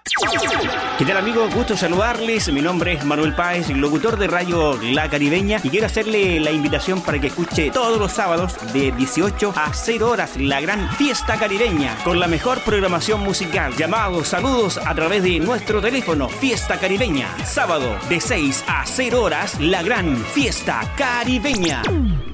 ¿Qué tal, amigos? Gusto saludarles. Mi nombre es Manuel Páez, locutor de Radio La Caribeña, y quiero hacerle la invitación para que escuche todos los sábados de 18 a 0 horas la gran fiesta caribeña con la mejor programación musical. Llamados, saludos a través de nuestro teléfono. Fiesta Caribeña, sábado de 6 a 0 horas la gran fiesta caribeña.